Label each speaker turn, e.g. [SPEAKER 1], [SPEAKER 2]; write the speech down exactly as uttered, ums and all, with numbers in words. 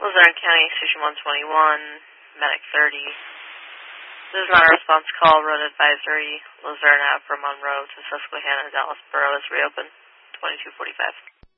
[SPEAKER 1] Luzerne County, Station one twenty-one, Medic thirty. This is not a response call. Road advisory. Luzerne Ave from Monroe to Susquehanna, Dallas Borough is reopened. twenty-two forty-five.